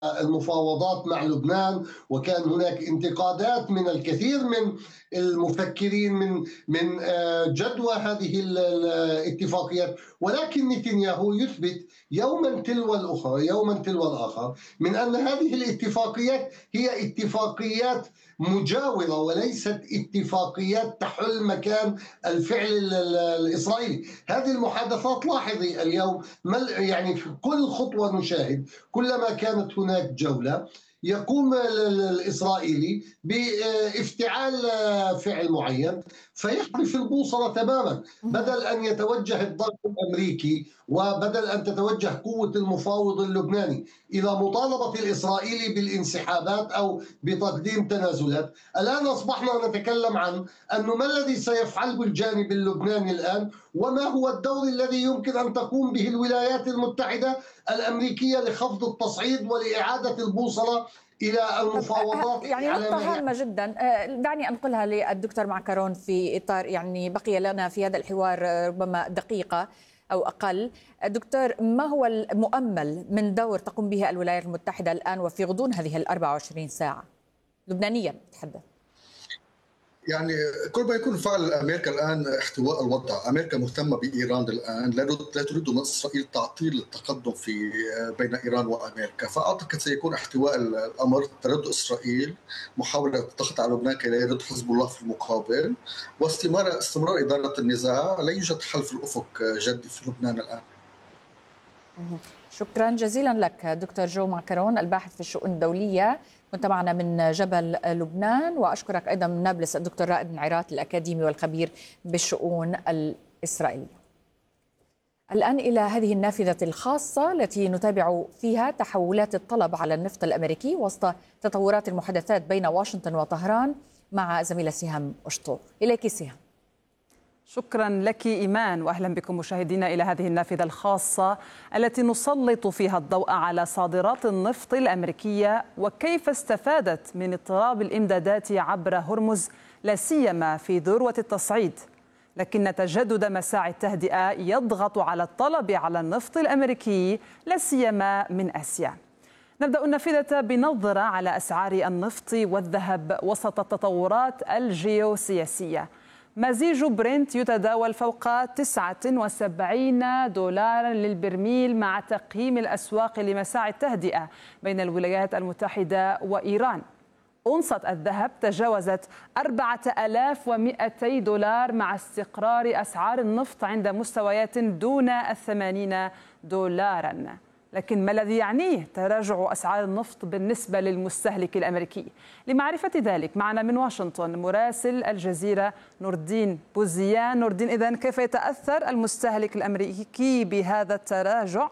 المفاوضات مع لبنان، وكان هناك انتقادات من الكثير من المفكرين من جدوى هذه الاتفاقيات، ولكن نتنياهو يثبت يوما تلو الأخرى يوما تلو الآخر من أن هذه الاتفاقيات هي اتفاقيات مجاورة وليست اتفاقيات تحل مكان الفعل الإسرائيلي. هذه المحادثات، لاحظي اليوم يعني في كل خطوة نشاهد كلما كانت هناك جولة يقوم الإسرائيلي بافتعال فعل معين فيحذف البوصلة تماما، بدل أن يتوجه الضغط الأمريكي وبدل أن تتوجه قوة المفاوض اللبناني إلى مطالبة الإسرائيلي بالانسحابات أو بتقديم تنازلات. الآن أصبحنا نتكلم عن أنه ما الذي سيفعله الجانب اللبناني الآن، وما هو الدور الذي يمكن أن تقوم به الولايات المتحدة الأمريكية لخفض التصعيد ولإعادة البوصلة إلى المفاوضات. يعني نقطة هامة جدا دعني أنقلها للدكتور معكرون في إطار، يعني بقي لنا في هذا الحوار ربما دقيقة أو أقل. دكتور، ما هو المؤمل من دور تقوم به الولايات المتحدة الآن وفي غضون هذه 24 ساعة لبنانيا تحدث؟ يعني كل ما يكون فعل امريكا الان احتواء الوضع، امريكا مهتمه بايران الان، لا تريد من اسرائيل تعطيل التقدم في بين ايران وامريكا، فاعتقد سيكون احتواء الامر تردد اسرائيل، محاوله الضغط على لبنان كي لا يرد حزب الله في المقابل، واستمرار اداره النزاع. لا يوجد حل في الافق جدي في لبنان الان. شكرا جزيلا لك دكتور جو معكرون، الباحث في الشؤون الدولية، كنت معنا من جبل لبنان. وأشكرك أيضا من نابلس الدكتور رائد بن عيرات الأكاديمي والخبير بالشؤون الإسرائيلية. الآن إلى هذه النافذة الخاصة التي نتابع فيها تحولات الطلب على النفط الأمريكي وسط تطورات المحادثات بين واشنطن وطهران مع زميلة سهام أشطور. إليك سهام. شكرا لك إيمان، وأهلا بكم مشاهدينا إلى هذه النافذة الخاصة التي نسلط فيها الضوء على صادرات النفط الأمريكية وكيف استفادت من اضطراب الإمدادات عبر هرمز، لا سيما في ذروة التصعيد. لكن تجدد مساعي التهدئة يضغط على الطلب على النفط الأمريكي لا سيما من آسيا. نبدأ النافذة بنظرة على أسعار النفط والذهب وسط التطورات الجيوسياسية. مزيج برنت يتداول فوق 79 دولارا للبرميل مع تقييم الأسواق لمساعي التهدئة بين الولايات المتحدة وإيران. أونصة الذهب تجاوزت 4200 دولار مع استقرار أسعار النفط عند مستويات دون 80 دولارا. لكن ما الذي يعنيه تراجع أسعار النفط بالنسبة للمستهلك الأمريكي؟ لمعرفة ذلك معنا من واشنطن مراسل الجزيرة نوردين بوزيان. نوردين، إذن كيف يتأثر المستهلك الأمريكي بهذا التراجع؟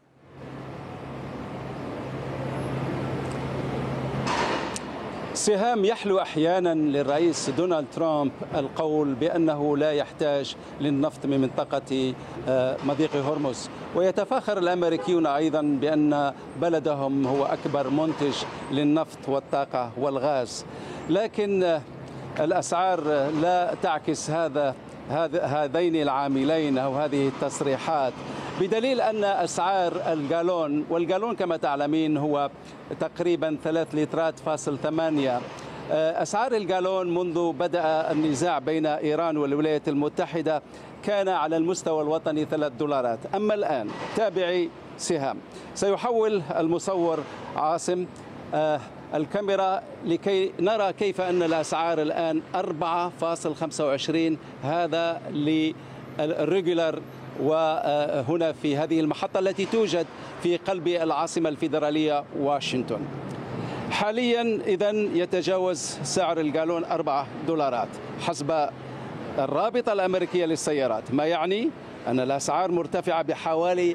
سهام، يحلو أحيانا للرئيس دونالد ترامب القول بأنه لا يحتاج للنفط من منطقة مضيق هرمز، ويتفاخر الأمريكيون أيضا بأن بلدهم هو أكبر منتج للنفط والطاقة والغاز. لكن الأسعار لا تعكس هذين العاملين أو هذه التصريحات، بدليل أن أسعار الجالون، والجالون كما تعلمين هو تقريبا 3 لترات فاصل 8، أسعار الجالون منذ بدأ النزاع بين إيران والولايات المتحدة كان على المستوى الوطني 3 دولارات. أما الآن تابعي سهام، سيحول المصور عاصم الكاميرا لكي نرى كيف أن الأسعار الآن 4.25، هذا للريجولار، وهنا في هذه المحطة التي توجد في قلب العاصمة الفيدرالية واشنطن. حاليا إذن يتجاوز سعر الجالون 4 دولارات حسب الرابطة الأمريكية للسيارات، ما يعني أن الأسعار مرتفعة بحوالي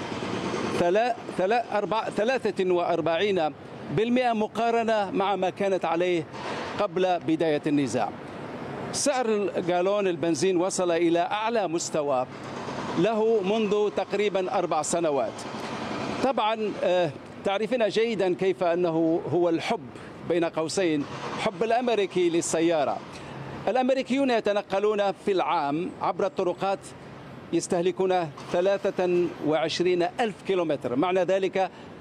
43% مقارنة مع ما كانت عليه قبل بداية النزاع. سعر الجالون البنزين وصل إلى أعلى مستوى له منذ تقريبا 4 سنوات. طبعا تعرفين جيدا كيف أنه هو الحب بين قوسين، حب الأمريكي للسيارة. الأمريكيون يتنقلون في العام عبر الطرقات يستهلكون 23 ألف كيلومتر، معنى ذلك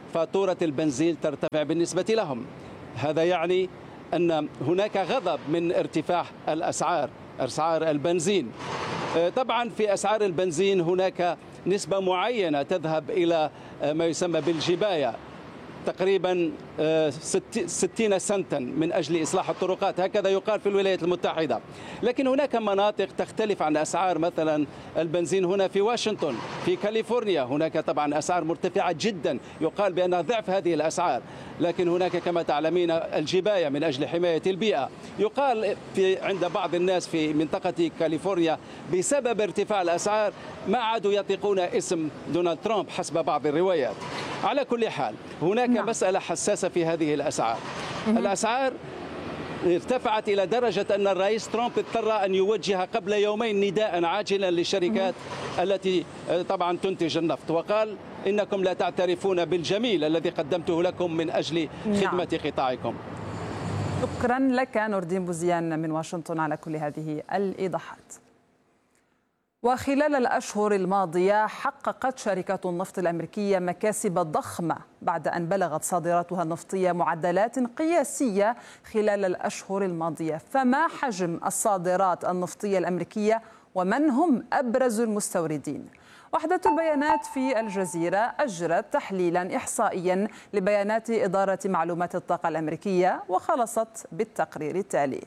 فاتورة البنزين ترتفع بالنسبة لهم. هذا يعني أن هناك غضب من ارتفاع أسعار البنزين. طبعا في أسعار البنزين هناك نسبة معينة تذهب إلى ما يسمى بالجباية، تقريبا 60 سنتا من أجل إصلاح الطرقات، هكذا يقال في الولايات المتحدة. لكن هناك مناطق تختلف عن أسعار مثلا البنزين هنا في واشنطن، في كاليفورنيا هناك طبعا أسعار مرتفعة جدا، يقال بأنها ضعف هذه الأسعار. لكن هناك كما تعلمين الجباية من أجل حماية البيئة. يقال عند بعض الناس في منطقة كاليفورنيا بسبب ارتفاع الأسعار ما عادوا يطيقون اسم دونالد ترامب حسب بعض الروايات. على كل حال هناك مسألة حساسة في هذه الأسعار. الأسعار ارتفعت إلى درجة أن الرئيس ترامب اضطر أن يوجه قبل يومين نداء عاجلا للشركات التي طبعا تنتج النفط، وقال إنكم لا تعترفون بالجميل الذي قدمته لكم من أجل خدمة قطاعكم. شكرا لك نوردين بوزيان من واشنطن على كل هذه الإيضاحات. وخلال الأشهر الماضية حققت شركات النفط الأمريكية مكاسب ضخمة بعد أن بلغت صادراتها النفطية معدلات قياسية خلال الأشهر الماضية. فما حجم الصادرات النفطية الأمريكية ومن هم أبرز المستوردين؟ وحدة البيانات في الجزيرة أجرت تحليلا إحصائيا لبيانات إدارة معلومات الطاقة الأمريكية وخلصت بالتقرير التالي.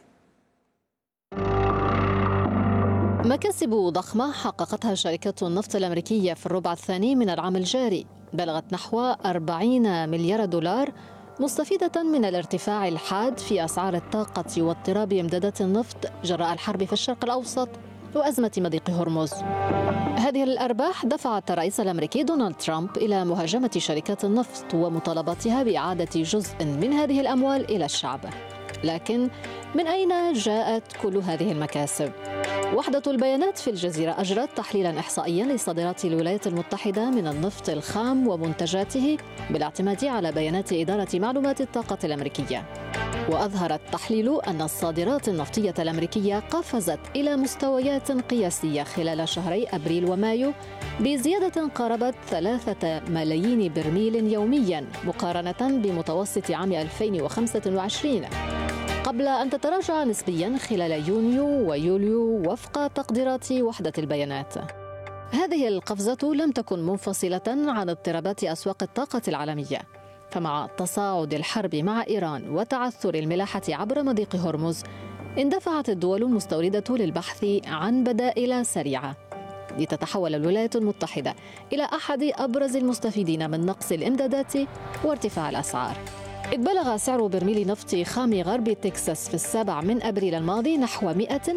مكاسب ضخمة حققتها شركات النفط الأمريكية في الربع الثاني من العام الجاري بلغت نحو 40 مليار دولار، مستفيدة من الارتفاع الحاد في أسعار الطاقة واضطراب إمدادات النفط جراء الحرب في الشرق الأوسط وأزمة مضيق هرمز. هذه الأرباح دفعت الرئيس الأمريكي دونالد ترامب إلى مهاجمة شركات النفط ومطالبتها بإعادة جزء من هذه الأموال إلى الشعب. لكن من أين جاءت كل هذه المكاسب؟ وحدة البيانات في الجزيرة أجرت تحليلا إحصائيا لصادرات الولايات المتحدة من النفط الخام ومنتجاته بالاعتماد على بيانات إدارة معلومات الطاقة الأمريكية. وأظهر التحليل أن الصادرات النفطية الأمريكية قفزت إلى مستويات قياسية خلال شهري أبريل ومايو بزيادة قاربت 3 ملايين برميل يوميا مقارنة بمتوسط عام 2025، قبل أن تتراجع نسبيا خلال يونيو ويوليو وفق تقديرات وحدة البيانات. هذه القفزة لم تكن منفصلة عن اضطرابات أسواق الطاقة العالمية، فمع تصاعد الحرب مع إيران وتعثر الملاحة عبر مضيق هرمز اندفعت الدول المستوردة للبحث عن بدائل سريعة لتتحول الولايات المتحدة إلى أحد أبرز المستفيدين من نقص الإمدادات وارتفاع الأسعار. إذ بلغ سعر برميل نفط خام غرب تكساس في 7 من أبريل الماضي نحو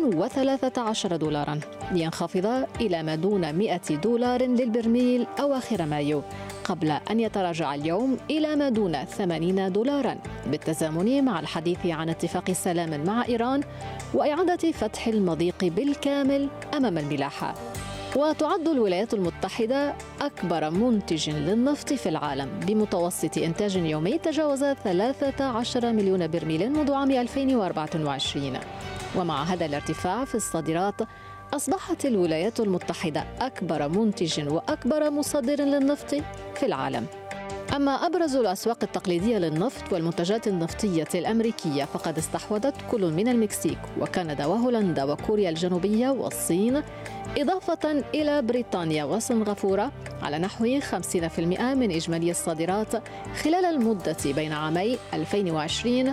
113 دولارا، لينخفض إلى ما دون 100 دولار للبرميل أواخر مايو، قبل أن يتراجع اليوم إلى ما دون 80 دولارا، بالتزامن مع الحديث عن اتفاق سلام مع إيران وإعادة فتح المضيق بالكامل أمام الملاحة. وتعد الولايات المتحدة أكبر منتج للنفط في العالم بمتوسط إنتاج يومي تجاوز 13 مليون برميل منذ عام 2024. ومع هذا الارتفاع في الصادرات أصبحت الولايات المتحدة أكبر منتج وأكبر مصدر للنفط في العالم. أما أبرز الأسواق التقليدية للنفط والمنتجات النفطية الأمريكية فقد استحوذت كل من المكسيك وكندا وهولندا وكوريا الجنوبية والصين، إضافة إلى بريطانيا وسنغافورة على نحو 50% من إجمالي الصادرات خلال المدة بين عامي 2020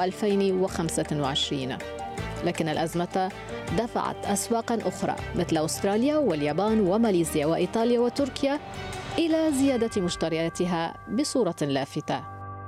و2025. لكن الأزمة دفعت أسواقاً أخرى مثل أستراليا واليابان وماليزيا وإيطاليا وتركيا إلى زيادة مشترياتها بصورة لافتة.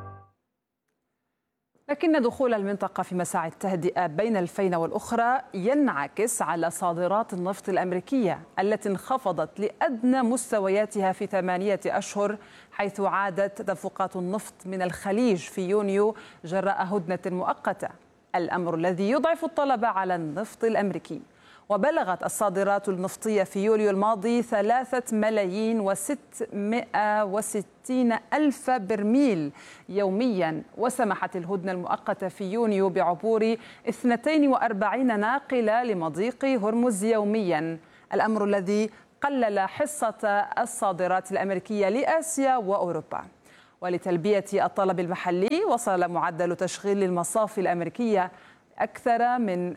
لكن دخول المنطقة في مساعي التهدئة بين الفين والأخرى ينعكس على صادرات النفط الأمريكية التي انخفضت لأدنى مستوياتها في 8 أشهر، حيث عادت تدفقات النفط من الخليج في يونيو جراء هدنة مؤقتة، الأمر الذي يضعف الطلب على النفط الأمريكي. وبلغت الصادرات النفطية في يوليو الماضي 3,660,000 برميل يوميا، وسمحت الهدنة المؤقتة في يونيو بعبور 42 ناقلة لمضيق هرمز يوميا، الأمر الذي قلل حصة الصادرات الأمريكية لآسيا وأوروبا. ولتلبية الطلب المحلي وصل معدل تشغيل المصافي الأمريكية أكثر من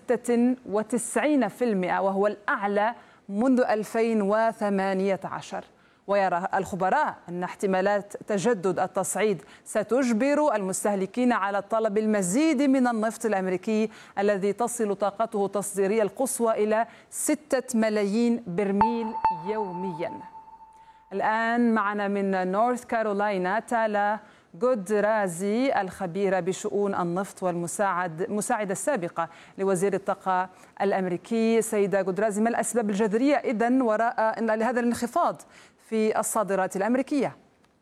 96%، وهو الأعلى منذ 2018. ويرى الخبراء أن احتمالات تجدد التصعيد ستجبر المستهلكين على طلب المزيد من النفط الأمريكي الذي تصل طاقته التصديرية القصوى إلى 6 ملايين برميل يوميا. الآن معنا من نورث كارولاينا تالا جودرازي الخبيرة بشؤون النفط والمساعدة السابقة لوزير الطاقة الأمريكي. سيدة جودرازي، ما الأسباب الجذرية إذن وراء هذا الانخفاض في الصادرات الأمريكية؟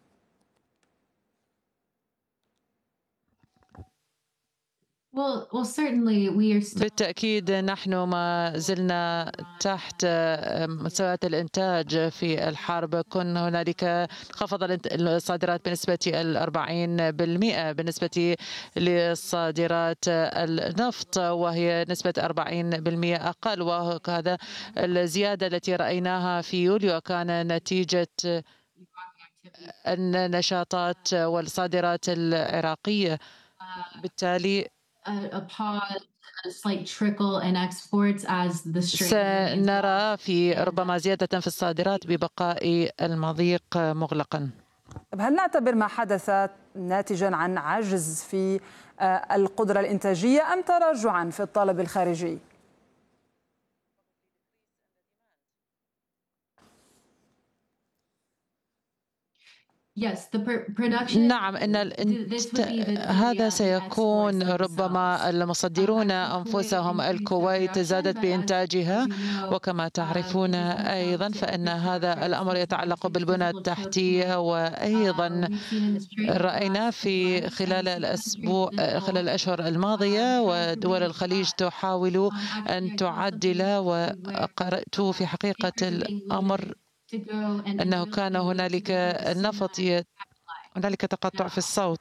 بالتأكيد نحن ما زلنا تحت مستويات الإنتاج في الحرب. كن هنالك انخفض الصادرات بنسبة 40% بالنسبة للصادرات النفط، وهي نسبة 40% أقل، وهذا الزيادة التي رأيناها في يوليو كان نتيجة النشاطات والصادرات العراقية. بالتالي سنرى في ربما زيادة في الصادرات ببقاء المضيق مغلقا. هل نعتبر ما حدث ناتجا عن عجز في القدرة الإنتاجية أم تراجعا في الطلب الخارجي؟ نعم، هذا سيكون ربما المصدرون أنفسهم. الكويت زادت بإنتاجها، وكما تعرفون أيضا فإن هذا الأمر يتعلق بالبنى التحتية. وأيضا رأينا في خلال الأشهر الماضية ودول الخليج تحاول أن تعدل، وقرأت في حقيقة الأمر أنه كان هنالك هنالك تقطع في الصوت.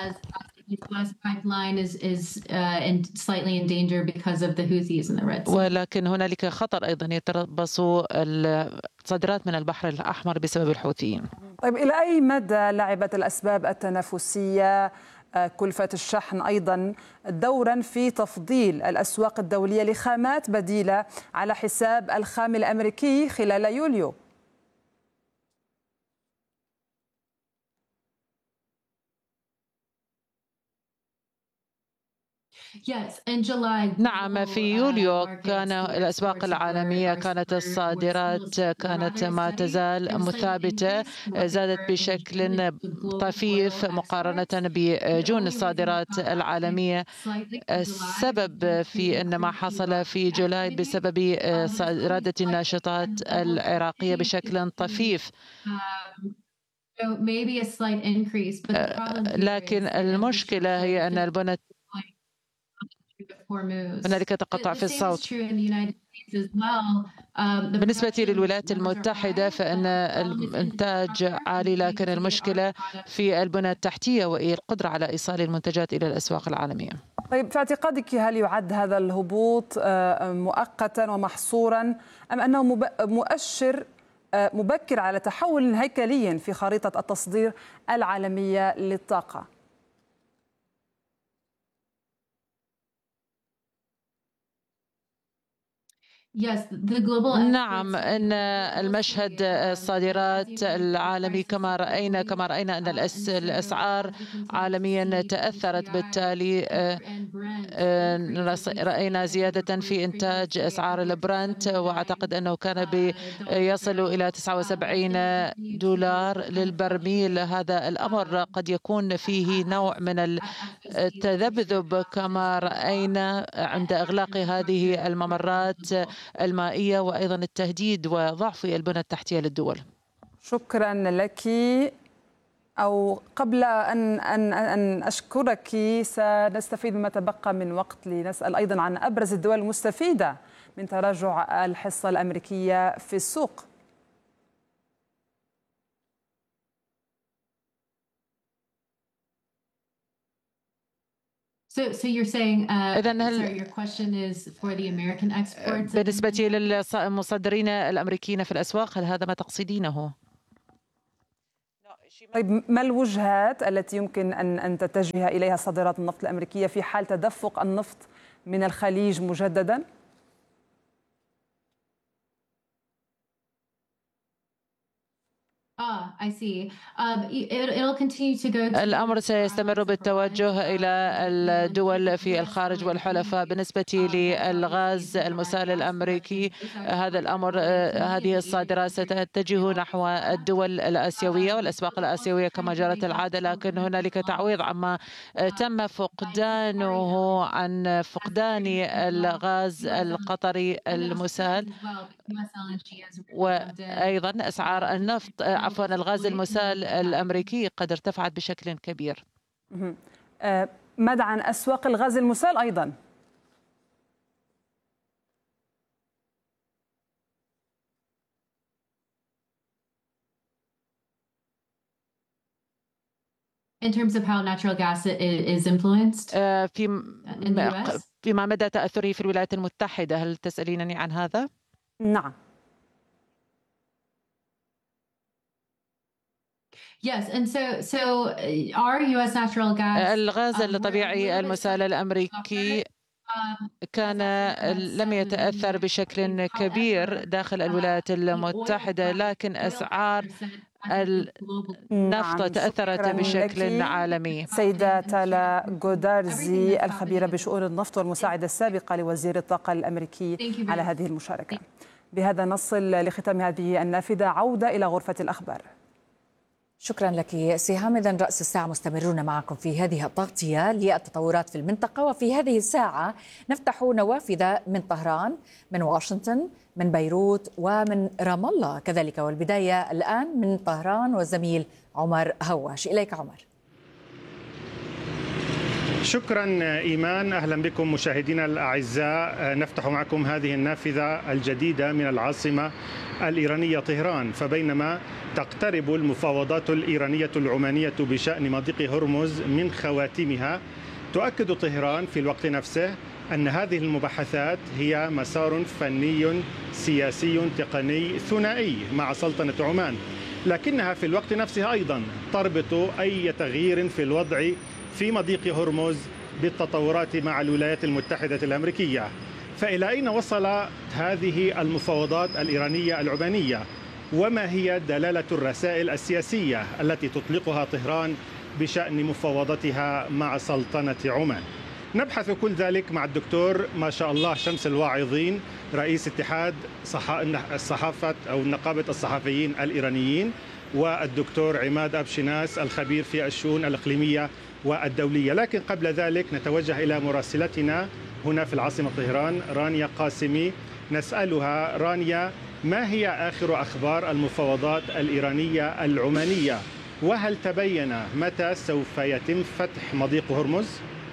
ولكن هنالك خطر أيضا يتربص الصادرات من البحر الأحمر بسبب الحوثيين. طيب، إلى أي مدى لعبت الأسباب التنافسية كلفة الشحن أيضا دورا في تفضيل الأسواق الدولية لخامات بديلة على حساب الخام الأمريكي خلال يوليو؟ نعم، في يوليو كان الأسواق العالمية كانت الصادرات ما تزال مثابتة، زادت بشكل طفيف مقارنة بجون الصادرات العالمية. السبب في أن ما حصل في جولاي بسبب إرادة الناشطات العراقية بشكل طفيف، لكن المشكلة هي أن البنى هنالك تقطع في الصوت. بالنسبة للولايات المتحدة فإن الإنتاج عالي، لكن المشكلة في البنى التحتية والقدرة على إيصال المنتجات إلى الأسواق العالمية. طيب، في اعتقادك هل يعد هذا الهبوط مؤقتا ومحصورا، أم أنه مؤشر مبكر على تحول هيكلي في خريطة التصدير العالمية للطاقة؟ نعم، أن المشهد الصادرات العالمي كما رأينا أن الأسعار عالميا تأثرت. بالتالي رأينا زيادة في إنتاج أسعار البرنت، وأعتقد أنه كان يصل إلى $79 للبرميل. هذا الأمر قد يكون فيه نوع من التذبذب كما رأينا عند إغلاق هذه الممرات المائية، وأيضا التهديد وضعف البنى التحتية للدول. شكرا لك. أو قبل أن أشكرك سنستفيد مما تبقى من وقت لنسأل أيضا عن أبرز الدول المستفيدة من تراجع الحصة الأمريكية في السوق. إذن بالنسبة للمصدرين الأمريكيين في الأسواق، هل هذا ما تقصدينه؟ طيب ما الوجهات التي يمكن أن تتجه إليها صادرات النفط الأمريكية في حال تدفق النفط من الخليج مجددا؟ الأمر سيستمر بالتوجه إلى الدول في الخارج والحلفاء. بالنسبة للغاز المسال الأمريكي، هذا الأمر هذه الصادرات ستتجه نحو الدول الآسيوية والأسواق الآسيوية كما جرت العادة، لكن هنالك تعويض عما تم فقدانه عن فقدان الغاز القطري المسال، وأيضا أسعار النفط الغاز المسال الأمريكي قد ارتفعت بشكل كبير. ماذا عن أسواق الغاز المسال أيضا؟ فيما مدى تأثره في الولايات المتحدة، هل تسألينني عن هذا؟ نعم. الغاز الطبيعي المسال الأمريكي لم يتأثر بشكل كبير داخل الولايات المتحدة، لكن أسعار النفط تأثرت بشكل عالمي. سيدة تالا جودارزي الخبيرة بشؤون النفط والمساعدة السابقة لوزير الطاقة الأمريكي على هذه المشاركة. بهذا نصل لختام هذه النافذة. عودة إلى غرفة الأخبار. شكرا لك سهام. إذن رأس الساعة مستمرون معكم في هذه التغطية للتطورات في المنطقة، وفي هذه الساعة نفتح نوافذ من طهران، من واشنطن، من بيروت ومن رام الله كذلك. والبداية الآن من طهران والزميل عمر هواش. إليك عمر. شكرا إيمان. أهلا بكم مشاهدينا الأعزاء. نفتح معكم هذه النافذة الجديدة من العاصمة الإيرانية طهران. فبينما تقترب المفاوضات الإيرانية العمانية بشأن مضيق هرمز من خواتمها، تؤكد طهران في الوقت نفسه أن هذه المباحثات هي مسار فني سياسي تقني ثنائي مع سلطنة عمان، لكنها في الوقت نفسه أيضا تربط أي تغيير في الوضع في مضيق هرمز بالتطورات مع الولايات المتحدة الأمريكية. فإلى أين وصلت هذه المفاوضات الإيرانية العمانية؟ وما هي دلالة الرسائل السياسية التي تطلقها طهران بشأن مفاوضتها مع سلطنة عمان؟ نبحث كل ذلك مع الدكتور ما شاء الله شمس الواعظين، رئيس اتحاد الصحافة أو نقابة الصحفيين الإيرانيين، والدكتور عماد أبشناس الخبير في الشؤون الإقليمية والدولية. لكن قبل ذلك نتوجه إلى مراسلتنا هنا في العاصمة طهران، رانيا قاسمي. نسألها رانيا، ما هي آخر أخبار المفاوضات الإيرانية العمانية؟ وهل تبين متى سوف يتم فتح مضيق هرمز؟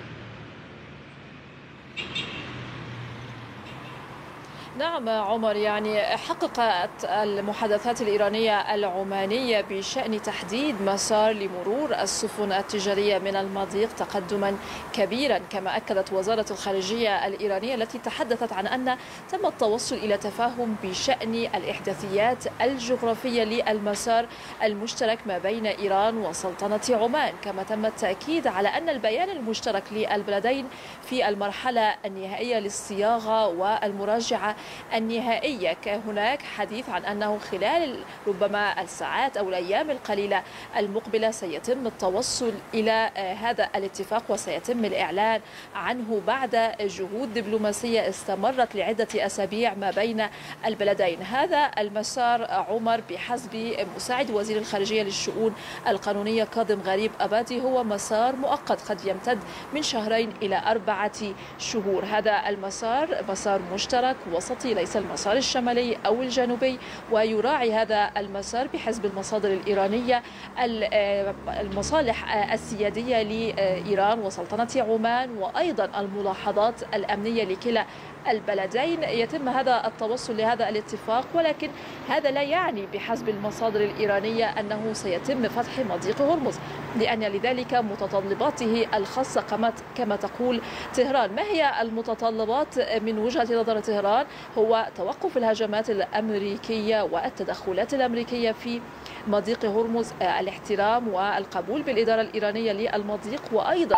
نعم عمر، يعني حققت المحادثات الإيرانية العمانية بشأن تحديد مسار لمرور السفن التجارية من المضيق تقدما كبيرا، كما أكدت وزارة الخارجية الإيرانية التي تحدثت عن أن تم التوصل إلى تفاهم بشأن الإحداثيات الجغرافية للمسار المشترك ما بين إيران وسلطنة عمان. كما تم التأكيد على أن البيان المشترك للبلدين في المرحلة النهائية للصياغة والمراجعة النهائية. هناك حديث عن أنه خلال ربما الساعات أو الأيام القليلة المقبلة سيتم التوصل إلى هذا الاتفاق، وسيتم الإعلان عنه بعد جهود دبلوماسية استمرت لعدة أسابيع ما بين البلدين. هذا المسار عمر بحسب مساعد وزير الخارجية للشؤون القانونية كاظم غريب أبادي هو مسار مؤقت قد يمتد من 2 إلى 4 شهور. هذا المسار مسار مشترك وسطي، ليس المسار الشمالي أو الجنوبي، ويراعي هذا المسار بحسب المصادر الإيرانية المصالح السيادية لإيران وسلطنة عمان، وأيضا الملاحظات الأمنية لكلا البلدين. يتم هذا التوصل لهذا الاتفاق، ولكن هذا لا يعني بحسب المصادر الإيرانية أنه سيتم فتح مضيق هرمز. لأن لذلك متطلباته الخاصة كما تقول طهران. ما هي المتطلبات من وجهة نظر طهران؟ هو توقف الهجمات الأمريكية والتدخلات الأمريكية في مضيق هرمز، الاحترام والقبول بالإدارة الإيرانية للمضيق، وأيضا